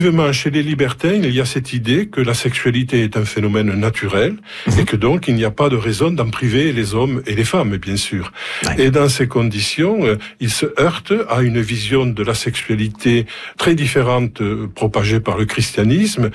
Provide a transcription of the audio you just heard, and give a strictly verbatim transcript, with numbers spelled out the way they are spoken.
Effectivement, chez les libertins, il y a cette idée que la sexualité est un phénomène naturel mmh. et que donc il n'y a pas de raison d'en priver les hommes et les femmes, bien sûr. Ouais. Et dans ces conditions, euh, ils se heurtent à une vision de la sexualité très différente euh, propagée par le christianisme